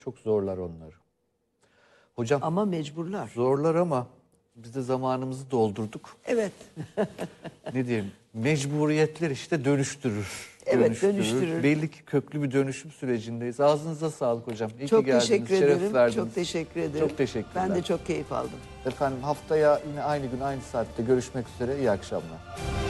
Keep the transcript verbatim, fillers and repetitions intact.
Çok zorlar onları. Hocam Ama mecburlar. zorlar ama biz de zamanımızı doldurduk. Evet. Ne diyeyim? Mecburiyetler işte dönüştürür. Evet, dönüştürür. Belli ki köklü bir dönüşüm sürecindeyiz. Ağzınıza sağlık hocam. İyi ki Çok geldiniz. teşekkür Şeref ederim. verdiniz. Çok teşekkür ederim. Çok teşekkürler. Ben de çok keyif aldım. Efendim haftaya yine aynı gün aynı saatte görüşmek üzere. İyi akşamlar.